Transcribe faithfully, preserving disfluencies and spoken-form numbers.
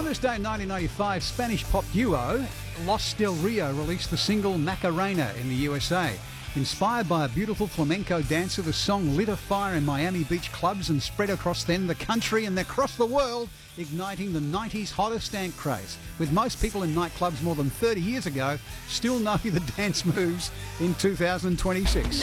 On this day in nineteen ninety-five, Spanish pop duo Los Del Rio released the single Macarena in the U S A. Inspired by a beautiful flamenco dancer, the song lit a fire in Miami Beach clubs and spread across then the country and across the world, igniting the nineties hottest dance craze, with most people in nightclubs more than thirty years ago still knowing the dance moves in two thousand twenty-six.